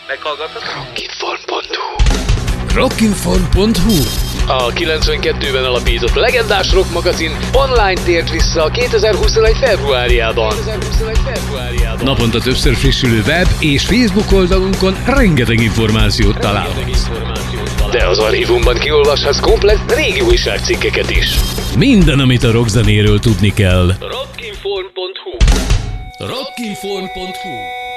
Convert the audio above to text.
Meghallgathatod? Rockinform.hu A 92-ben alapított legendás rock magazin online tért vissza 2021. februárjában. Naponta többször frissülő web és Facebook oldalunkon rengeteg információt találhatsz. De az archívumban kiolvashatsz komplett régi újságcikkeket is. Minden, amit a rockzenéről tudni kell. Rockinform.hu Rockinform.hu